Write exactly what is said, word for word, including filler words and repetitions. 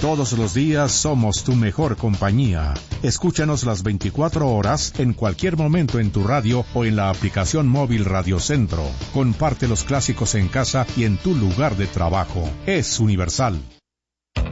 Todos los días somos tu mejor compañía. Escúchanos las veinticuatro horas en cualquier momento en tu radio o en la aplicación móvil Radio Centro. Comparte los clásicos en casa y en tu lugar de trabajo. Es Universal.